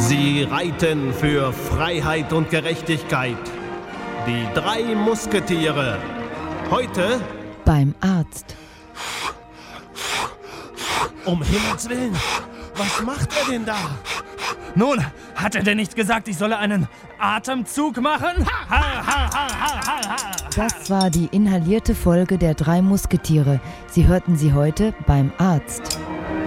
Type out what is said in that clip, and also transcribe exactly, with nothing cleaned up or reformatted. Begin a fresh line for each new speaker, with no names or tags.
Sie reiten für Freiheit und Gerechtigkeit. Die drei Musketiere. Heute
beim Arzt.
Um Himmels Willen, was macht er denn da?
Nun, hat er denn nicht gesagt, ich solle einen Atemzug machen? Ha, ha, ha, ha, ha, ha.
Das war die inhalierte Folge der drei Musketiere. Sie hörten sie heute beim Arzt.